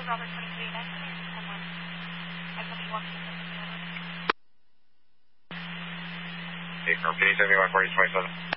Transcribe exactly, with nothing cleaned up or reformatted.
Robert twenty-three, nine seven one. I come in one seven. Okay, from K seventy-one, forty twenty-seven.